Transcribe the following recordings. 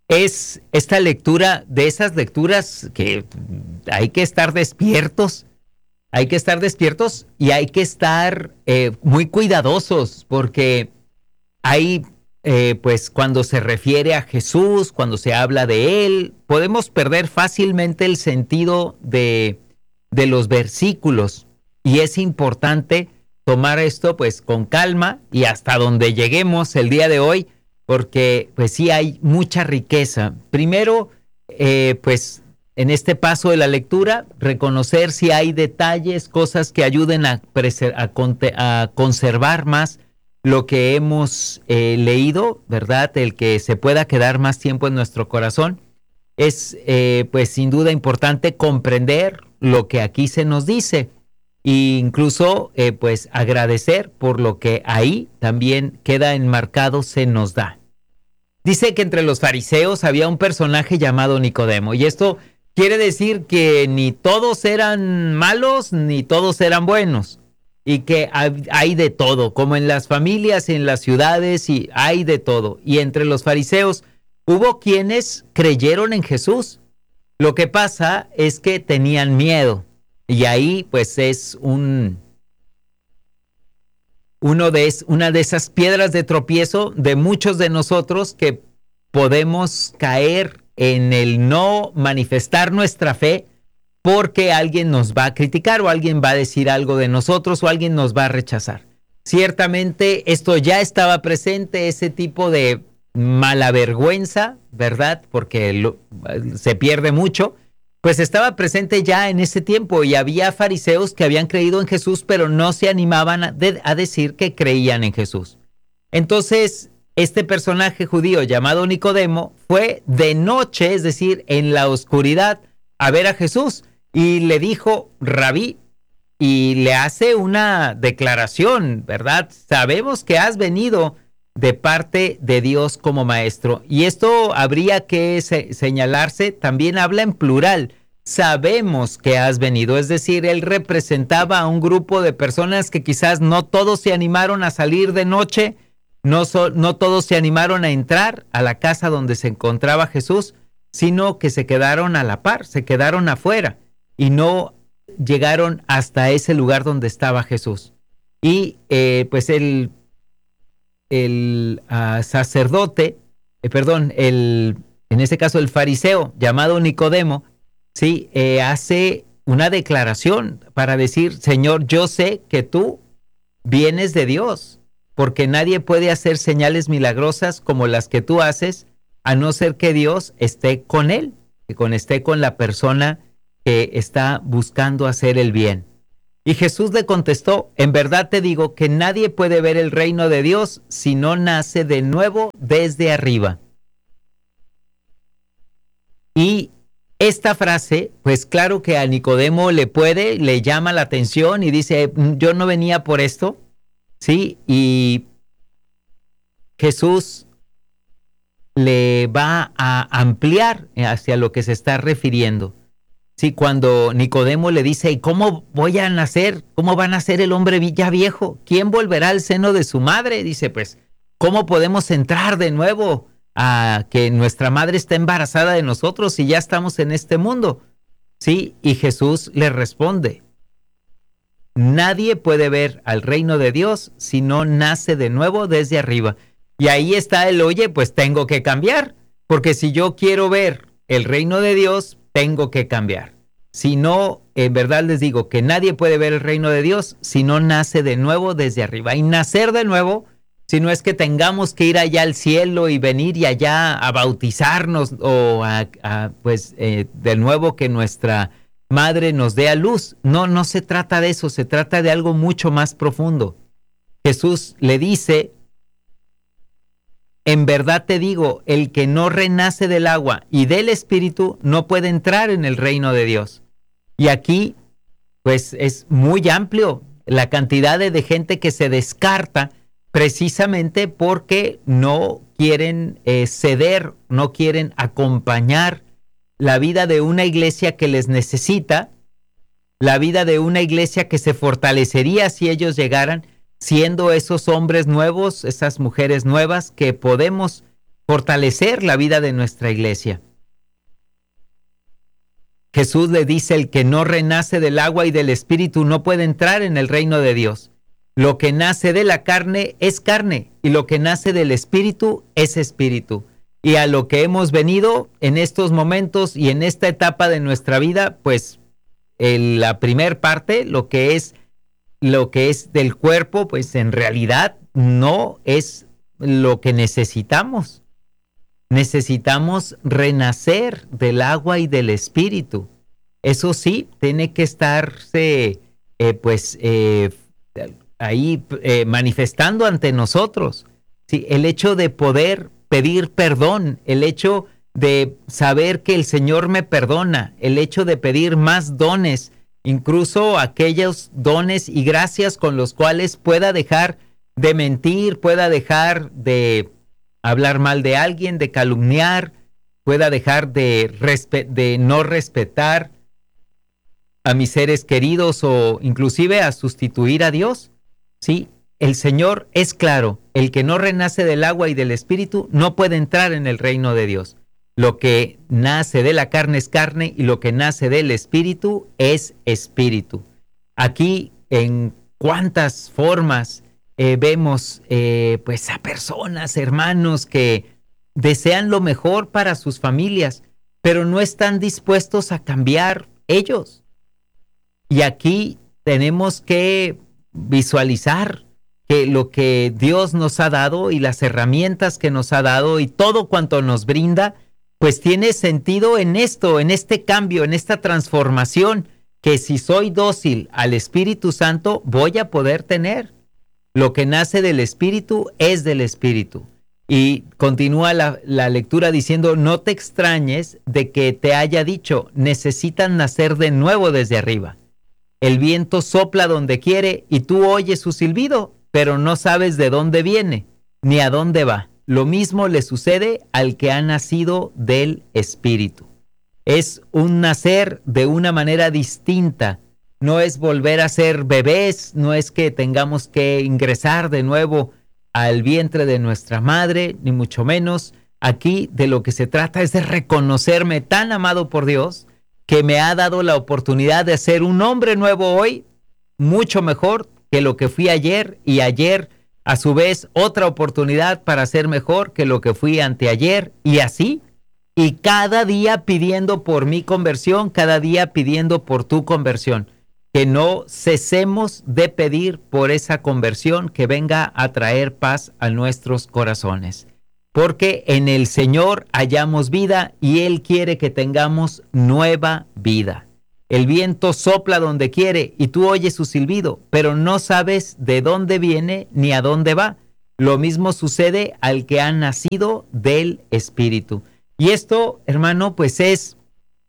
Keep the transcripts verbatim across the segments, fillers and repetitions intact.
es esta lectura, de esas lecturas que hay que estar despiertos, hay que estar despiertos y hay que estar eh, muy cuidadosos, porque hay, eh, pues cuando se refiere a Jesús, cuando se habla de Él, podemos perder fácilmente el sentido de, de los versículos, y es importante tomar esto pues con calma y hasta donde lleguemos el día de hoy, porque pues sí hay mucha riqueza. Primero, eh, pues en este paso de la lectura, reconocer si hay detalles, cosas que ayuden a, preser- a, conte- a conservar más lo que hemos eh, leído, ¿verdad? El que se pueda quedar más tiempo en nuestro corazón. Es eh, pues sin duda importante comprender lo que aquí se nos dice. E incluso eh, pues agradecer por lo que ahí también queda enmarcado, se nos da. Dice que entre los fariseos había un personaje llamado Nicodemo, y esto quiere decir que ni todos eran malos ni todos eran buenos, y que hay de todo, como en las familias, en las ciudades, y hay de todo. Y entre los fariseos hubo quienes creyeron en Jesús. Lo que pasa es que tenían miedo. Y ahí pues es un, uno de es, una de esas piedras de tropiezo de muchos de nosotros, que podemos caer en el no manifestar nuestra fe porque alguien nos va a criticar o alguien va a decir algo de nosotros o alguien nos va a rechazar. Ciertamente esto ya estaba presente, ese tipo de mala vergüenza, ¿verdad? Porque lo, se pierde mucho. Pues estaba presente ya en ese tiempo, y había fariseos que habían creído en Jesús, pero no se animaban a, de, a decir que creían en Jesús. Entonces, este personaje judío llamado Nicodemo fue de noche, es decir, en la oscuridad, a ver a Jesús, y le dijo, Rabí, y le hace una declaración, ¿verdad? Sabemos que has venido de parte de Dios como maestro. Y esto habría que se- señalarse, también habla en plural. Sabemos que has venido, es decir, él representaba a un grupo de personas que quizás no todos se animaron a salir de noche, no, so- no todos se animaron a entrar a la casa donde se encontraba Jesús, sino que se quedaron a la par, se quedaron afuera y no llegaron hasta ese lugar donde estaba Jesús. Y eh, pues él el uh, sacerdote, eh, perdón, el, en este caso el fariseo llamado Nicodemo, sí, eh, hace una declaración para decir, Señor, yo sé que tú vienes de Dios, porque nadie puede hacer señales milagrosas como las que tú haces, a no ser que Dios esté con él, que con esté con la persona que está buscando hacer el bien. Y Jesús le contestó, en verdad te digo que nadie puede ver el reino de Dios si no nace de nuevo desde arriba. Y esta frase, pues claro que a Nicodemo le puede, le llama la atención y dice, yo no venía por esto, ¿sí? Y Jesús le va a ampliar hacia lo que se está refiriendo. Sí, cuando Nicodemo le dice, ¿y cómo voy a nacer? ¿Cómo va a nacer el hombre ya viejo? ¿Quién volverá al seno de su madre? Dice, pues, ¿cómo podemos entrar de nuevo a que nuestra madre está embarazada de nosotros si ya estamos en este mundo? Sí, y Jesús le responde, nadie puede ver al reino de Dios si no nace de nuevo desde arriba. Y ahí está el, oye, pues tengo que cambiar, porque si yo quiero ver el reino de Dios, tengo que cambiar. Si no, en verdad les digo que nadie puede ver el reino de Dios si no nace de nuevo desde arriba. Y nacer de nuevo, si no es que tengamos que ir allá al cielo y venir y allá a bautizarnos o a, a pues eh, de nuevo que nuestra madre nos dé a luz. No, no se trata de eso, se trata de algo mucho más profundo. Jesús le dice, en verdad te digo, el que no renace del agua y del Espíritu no puede entrar en el reino de Dios. Y aquí, pues es muy amplio la cantidad de, de gente que se descarta precisamente porque no quieren eh, ceder, no quieren acompañar la vida de una iglesia que les necesita, la vida de una iglesia que se fortalecería si ellos llegaran, siendo esos hombres nuevos, esas mujeres nuevas que podemos fortalecer la vida de nuestra iglesia. Jesús le dice: el que no renace del agua y del espíritu no puede entrar en el reino de Dios. Lo que nace de la carne es carne, y lo que nace del espíritu es espíritu. Y a lo que hemos venido en estos momentos y en esta etapa de nuestra vida, pues en la primer parte, lo que es lo que es del cuerpo, pues en realidad no es lo que necesitamos. Necesitamos renacer del agua y del espíritu. Eso sí, tiene que estarse eh, pues eh, ahí eh, manifestando ante nosotros. Sí, el hecho de poder pedir perdón, el hecho de saber que el Señor me perdona, el hecho de pedir más dones, incluso aquellos dones y gracias con los cuales pueda dejar de mentir, pueda dejar de hablar mal de alguien, de calumniar, pueda dejar de, respe- de no respetar a mis seres queridos o inclusive a sustituir a Dios. Sí, el Señor es claro: el que no renace del agua y del espíritu no puede entrar en el reino de Dios. Lo que nace de la carne es carne y lo que nace del espíritu es espíritu. Aquí, en cuántas formas eh, vemos eh, pues a personas, hermanos, que desean lo mejor para sus familias, pero no están dispuestos a cambiar ellos. Y aquí tenemos que visualizar que lo que Dios nos ha dado y las herramientas que nos ha dado y todo cuanto nos brinda, pues tiene sentido en esto, en este cambio, en esta transformación, que si soy dócil al Espíritu Santo, voy a poder tener. Lo que nace del Espíritu es del Espíritu. Y continúa la, la lectura diciendo: no te extrañes de que te haya dicho, necesitan nacer de nuevo desde arriba. El viento sopla donde quiere y tú oyes su silbido, pero no sabes de dónde viene ni a dónde va. Lo mismo le sucede al que ha nacido del Espíritu. Es un nacer de una manera distinta. No es volver a ser bebés, no es que tengamos que ingresar de nuevo al vientre de nuestra madre, ni mucho menos. Aquí de lo que se trata es de reconocerme tan amado por Dios, que me ha dado la oportunidad de ser un hombre nuevo hoy, mucho mejor que lo que fui ayer, y ayer a su vez otra oportunidad para ser mejor que lo que fui anteayer, y así, y cada día pidiendo por mi conversión, cada día pidiendo por tu conversión, que no cesemos de pedir por esa conversión que venga a traer paz a nuestros corazones. Porque en el Señor hallamos vida y Él quiere que tengamos nueva vida. El viento sopla donde quiere y tú oyes su silbido, pero no sabes de dónde viene ni a dónde va. Lo mismo sucede al que ha nacido del Espíritu. Y esto, hermano, pues es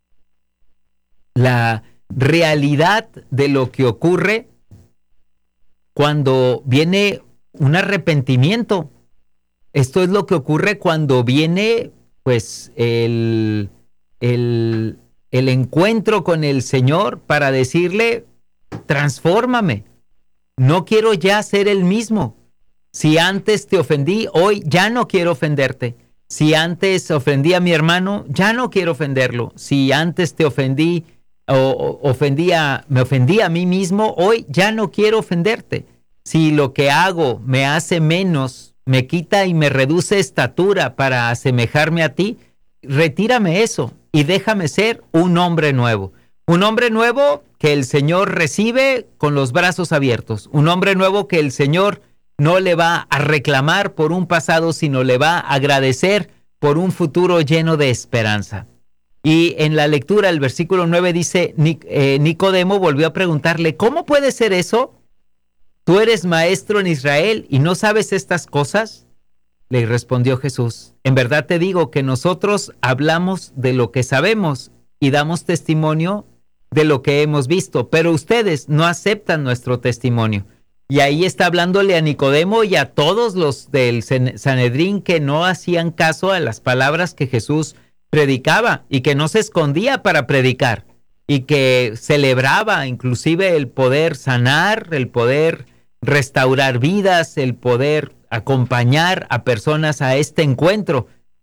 la realidad de lo que ocurre cuando viene un arrepentimiento. Esto es lo que ocurre cuando viene pues el, el, el encuentro con el Señor para decirle: transfórmame, no quiero ya ser el mismo. Si antes te ofendí, hoy ya no quiero ofenderte. Si antes ofendí a mi hermano, ya no quiero ofenderlo. Si antes te ofendí o, o ofendía, me ofendí a mí mismo, hoy ya no quiero ofenderte. Si lo que hago me hace menos, me quita y me reduce estatura para asemejarme a ti, retírame eso y déjame ser un hombre nuevo. Un hombre nuevo que el Señor recibe con los brazos abiertos. Un hombre nuevo que el Señor no le va a reclamar por un pasado, sino le va a agradecer por un futuro lleno de esperanza. Y en la lectura, el versículo nueve dice, Nicodemo volvió a preguntarle: ¿cómo puede ser eso? ¿Tú eres maestro en Israel y no sabes estas cosas? Le respondió Jesús: en verdad te digo que nosotros hablamos de lo que sabemos y damos testimonio de lo que hemos visto, pero ustedes no aceptan nuestro testimonio. Y ahí está hablándole a Nicodemo y a todos los del Sanedrín que no hacían caso a las palabras que Jesús predicaba y que no se escondía para predicar y que celebraba inclusive el poder sanar, el poder restaurar vidas, el poder acompañar a personas a este encuentro.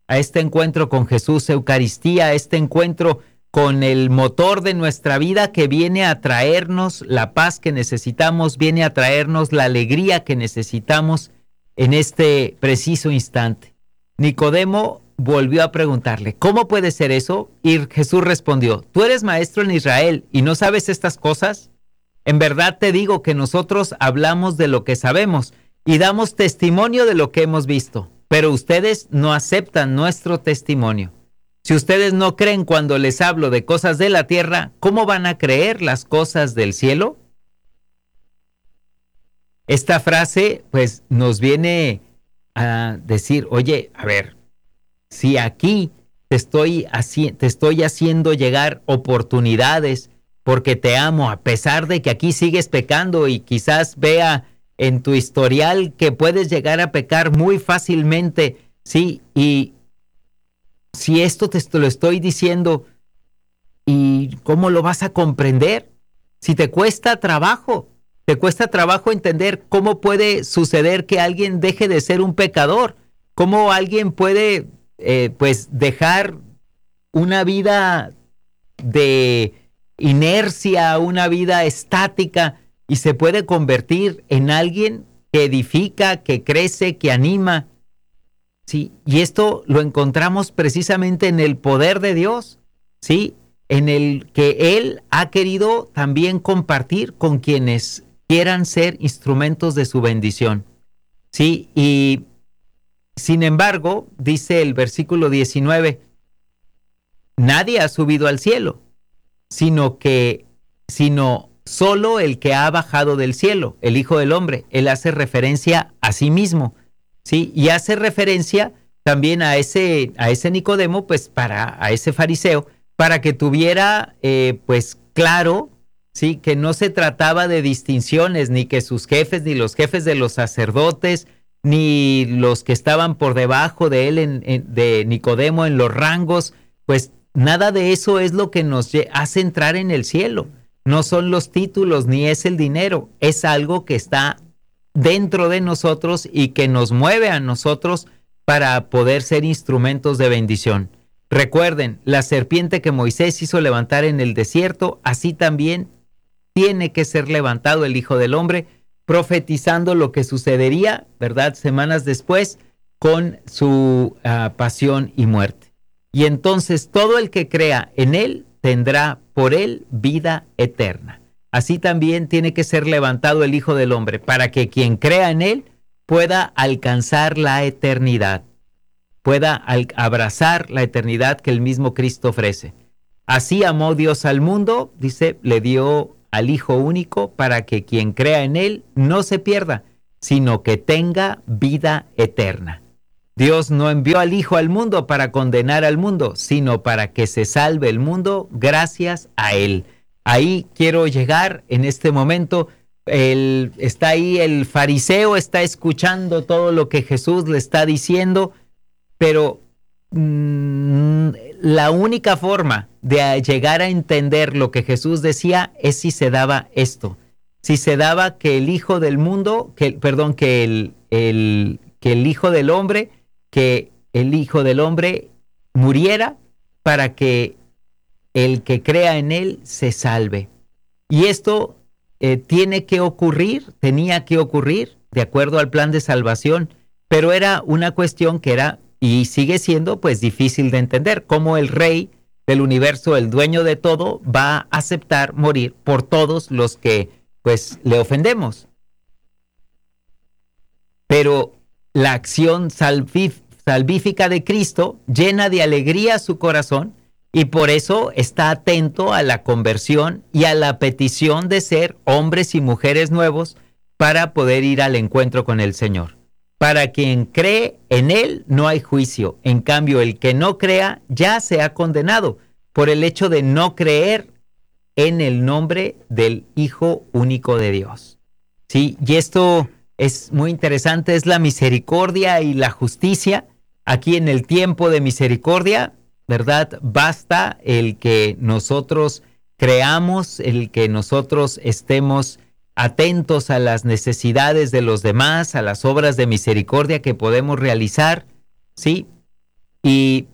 a este encuentro con Jesús, Eucaristía, a este encuentro con el motor de nuestra vida que viene a traernos la paz que necesitamos, viene a traernos la alegría que necesitamos en este preciso instante. Nicodemo volvió a preguntarle, ¿cómo puede ser eso? Y Jesús respondió, ¿tú eres maestro en Israel y no sabes estas cosas? En verdad te digo que nosotros hablamos de lo que sabemos y damos testimonio de lo que hemos visto, pero ustedes no aceptan nuestro testimonio. Si ustedes no creen cuando les hablo de cosas de la tierra, ¿cómo van a creer las cosas del cielo? Esta frase, pues, nos viene a decir, oye, a ver, si aquí te estoy, haci- te estoy haciendo llegar oportunidades porque te amo, a pesar de que aquí sigues pecando y quizás vea en tu historial que puedes llegar a pecar muy fácilmente, sí, y si esto te lo estoy diciendo, ¿y cómo lo vas a comprender? Si te cuesta trabajo, te cuesta trabajo entender cómo puede suceder que alguien deje de ser un pecador, cómo alguien puede, eh, pues, dejar una vida de inercia, una vida estática y se puede convertir en alguien que edifica, que crece, que anima. Sí, y esto lo encontramos precisamente en el poder de Dios, ¿sí? En el que Él ha querido también compartir con quienes quieran ser instrumentos de su bendición, ¿sí? Y sin embargo, dice el versículo diecinueve, nadie ha subido al cielo, sino que, sino solo el que ha bajado del cielo, el Hijo del Hombre. Él hace referencia a sí mismo, ¿sí? Y hace referencia también a ese, a ese Nicodemo, pues para, a ese fariseo, para que tuviera, eh, pues claro, ¿sí? Que no se trataba de distinciones, ni que sus jefes, ni los jefes de los sacerdotes, ni los que estaban por debajo de él, en, en, de Nicodemo, en los rangos, pues nada de eso es lo que nos hace entrar en el cielo. No son los títulos, ni es el dinero, es algo que está dentro de nosotros y que nos mueve a nosotros para poder ser instrumentos de bendición. Recuerden, la serpiente que Moisés hizo levantar en el desierto, así también tiene que ser levantado el Hijo del Hombre, profetizando lo que sucedería, ¿verdad?, semanas después con su uh, pasión y muerte. Y entonces todo el que crea en él tendrá por él vida eterna. Así también tiene que ser levantado el Hijo del Hombre para que quien crea en él pueda alcanzar la eternidad, pueda al- abrazar la eternidad que el mismo Cristo ofrece. Así amó Dios al mundo, dice, le dio al Hijo único para que quien crea en él no se pierda, sino que tenga vida eterna. Dios no envió al Hijo al mundo para condenar al mundo, sino para que se salve el mundo gracias a Él. Ahí quiero llegar en este momento. El, está ahí el fariseo, está escuchando todo lo que Jesús le está diciendo, pero mmm, la única forma de llegar a entender lo que Jesús decía es si se daba esto. Si se daba que el Hijo del mundo, que, perdón, que el, el, que el Hijo del Hombre, que el Hijo del Hombre muriera para que el que crea en él se salve. Y esto eh, tiene que ocurrir, tenía que ocurrir de acuerdo al plan de salvación, pero era una cuestión que era y sigue siendo pues difícil de entender, cómo el Rey del universo, el dueño de todo, va a aceptar morir por todos los que pues le ofendemos. Pero la acción salvífica salvífica de Cristo llena de alegría su corazón y por eso está atento a la conversión y a la petición de ser hombres y mujeres nuevos para poder ir al encuentro con el Señor. Para quien cree en Él no hay juicio, en cambio el que no crea ya se ha condenado por el hecho de no creer en el nombre del Hijo único de Dios. Sí, y esto es muy interesante, es la misericordia y la justicia. Aquí en el tiempo de misericordia, ¿verdad? Basta el que nosotros creamos, el que nosotros estemos atentos a las necesidades de los demás, a las obras de misericordia que podemos realizar, ¿sí? y,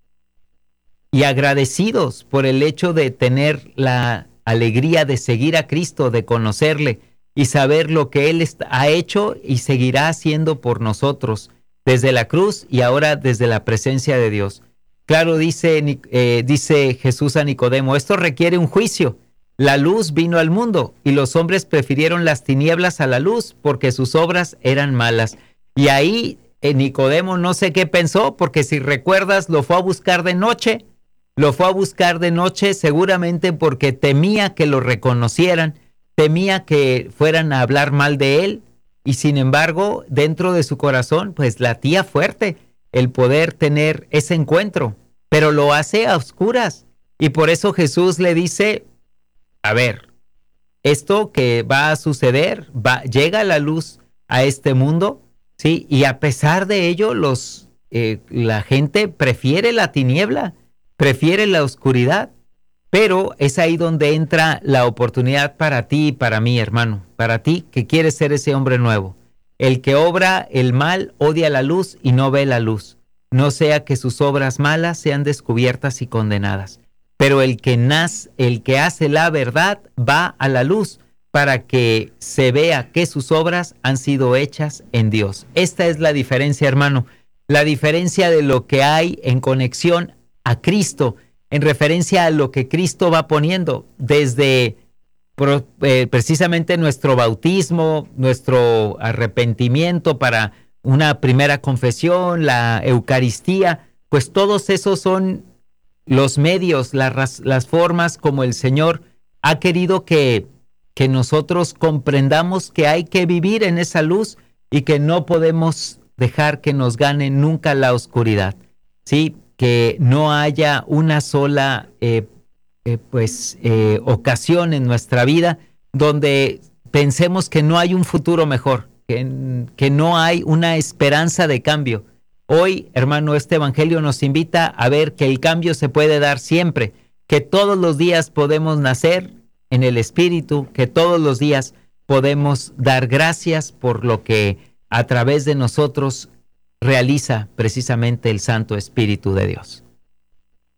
y agradecidos por el hecho de tener la alegría de seguir a Cristo, de conocerle y saber lo que Él ha hecho y seguirá haciendo por nosotros desde la cruz y ahora desde la presencia de Dios. Claro, dice, eh, dice Jesús a Nicodemo, esto requiere un juicio. La luz vino al mundo y los hombres prefirieron las tinieblas a la luz porque sus obras eran malas. Y ahí eh, Nicodemo no sé qué pensó, porque si recuerdas lo fue a buscar de noche, lo fue a buscar de noche seguramente porque temía que lo reconocieran, temía que fueran a hablar mal de él, y sin embargo dentro de su corazón pues latía fuerte el poder tener ese encuentro, pero lo hace a oscuras, y por eso Jesús le dice, a ver, esto que va a suceder, va, llega la luz a este mundo, ¿sí? Y a pesar de ello, los, eh, la gente prefiere la tiniebla, prefiere la oscuridad, pero es ahí donde entra la oportunidad para ti y para mí, hermano, para ti que quieres ser ese hombre nuevo. El que obra el mal odia la luz y no ve la luz, no sea que sus obras malas sean descubiertas y condenadas. Pero el que nace, el que hace la verdad va a la luz para que se vea que sus obras han sido hechas en Dios. Esta es la diferencia, hermano, la diferencia de lo que hay en conexión a Cristo, en referencia a lo que Cristo va poniendo desde eh, precisamente nuestro bautismo, nuestro arrepentimiento para una primera confesión, la Eucaristía, pues todos esos son los medios, las, las formas como el Señor ha querido que, que nosotros comprendamos que hay que vivir en esa luz y que no podemos dejar que nos gane nunca la oscuridad, ¿sí? Que no haya una sola eh, eh, pues, eh, ocasión en nuestra vida donde pensemos que no hay un futuro mejor, que, que no hay una esperanza de cambio. Hoy, hermano, este evangelio nos invita a ver que el cambio se puede dar siempre, que todos los días podemos nacer en el Espíritu, que todos los días podemos dar gracias por lo que a través de nosotros realiza precisamente el Santo Espíritu de Dios.